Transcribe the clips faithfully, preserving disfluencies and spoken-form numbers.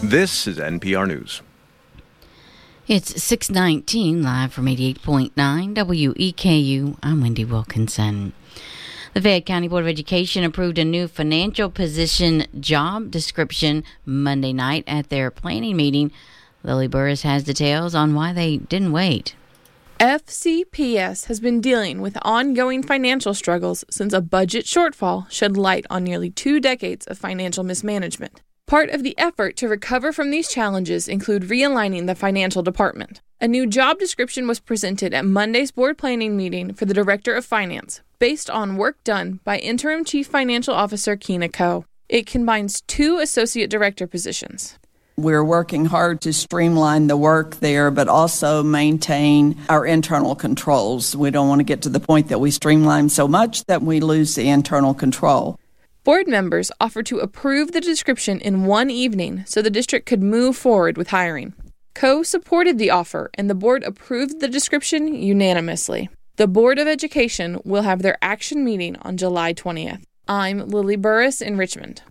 This is N P R News. It's six nineteen, live from eighty-eight point nine W E K U. I'm Wendy Wilkinson. The Fayette County Board of Education approved a new financial position job description Monday night at their planning meeting. Lily Burris has details on why they didn't wait. F C P S has been dealing with ongoing financial struggles since a budget shortfall shed light on nearly two decades of financial mismanagement. Part of the effort to recover from these challenges include realigning the financial department. A new job description was presented at Monday's board planning meeting for the Director of Finance, based on work done by Interim Chief Financial Officer Keena Coe. It combines two associate director positions. We're working hard to streamline the work there, but also maintain our internal controls. We don't want to get to the point that we streamline so much that we lose the internal control. Board members offered to approve the description in one evening so the district could move forward with hiring. Coe supported the offer, and the board approved the description unanimously. The Board of Education will have their action meeting on July twentieth. I'm Lily Burris in Richmond.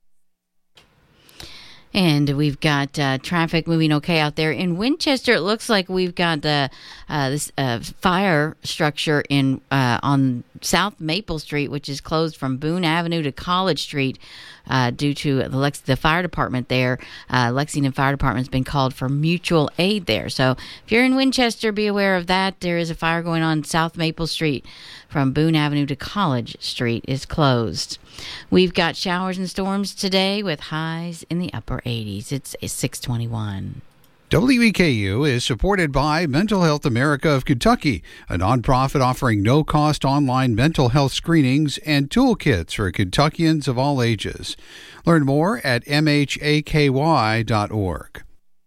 And we've got uh, traffic moving okay out there. In Winchester, it looks like we've got the uh, this uh, fire structure in uh, on South Maple Street, which is closed from Boone Avenue to College Street uh, due to the, Lex- the fire department there. Uh, Lexington Fire Department has been called for mutual aid there. So if you're in Winchester, be aware of that. There is a fire going on South Maple Street from Boone Avenue to College Street is closed. We've got showers and storms today with highs in the upper eighties. It's six twenty-one. W E K U is supported by Mental Health America of Kentucky, a nonprofit offering no-cost online mental health screenings and toolkits for Kentuckians of all ages. Learn more at m h a k y dot org.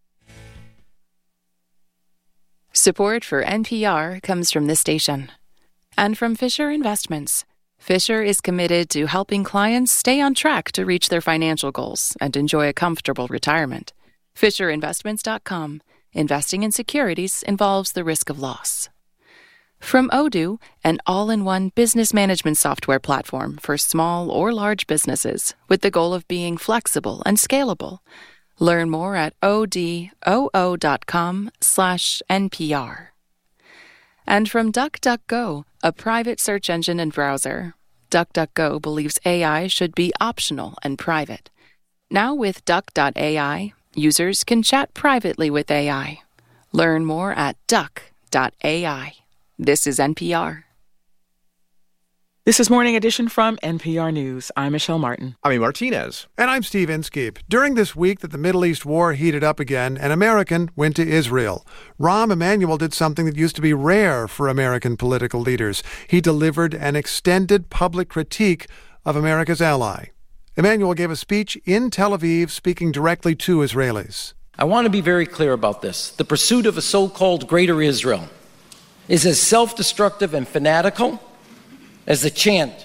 Support for N P R comes from this station and from Fisher Investments. Fisher is committed to helping clients stay on track to reach their financial goals and enjoy a comfortable retirement. Fisher Investments dot com. Investing in securities involves the risk of loss. From Odoo, an all-in-one business management software platform for small or large businesses with the goal of being flexible and scalable. Learn more at odoo dot com slash N P R. And from DuckDuckGo, a private search engine and browser. DuckDuckGo believes A I should be optional and private. Now with Duck dot A I, users can chat privately with A I. Learn more at Duck dot A I. This is N P R. This is Morning Edition from N P R News. I'm Michelle Martin. I'm Martinez. And I'm Steve Inskeep. During this week that the Middle East war heated up again, an American went to Israel. Rahm Emanuel did something that used to be rare for American political leaders. He delivered an extended public critique of America's ally. Emanuel gave a speech in Tel Aviv speaking directly to Israelis. I want to be very clear about this. The pursuit of a so-called Greater Israel is as self-destructive and fanatical as the chant